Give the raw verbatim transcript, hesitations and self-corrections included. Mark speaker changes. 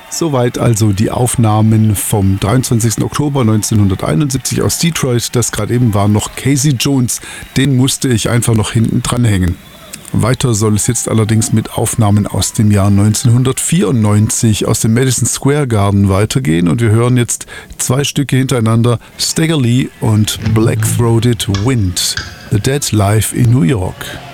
Speaker 1: Soweit also die Aufnahmen vom dreiundzwanzigsten Oktober neunzehnhunderteinundsiebzig aus Detroit. Das gerade eben war noch Casey Jones. Den musste ich einfach noch hinten dranhängen. Weiter soll es jetzt allerdings mit Aufnahmen aus dem Jahr neunzehnhundertvierundneunzig aus dem Madison Square Garden weitergehen. Und wir hören jetzt zwei Stücke hintereinander, Stagger Lee und Black Throated Wind, The Dead Live in New York.